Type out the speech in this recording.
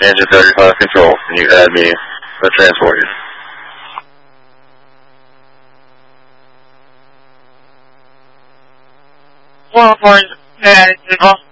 Engine 35 control. Can you add me the transport here? Well, for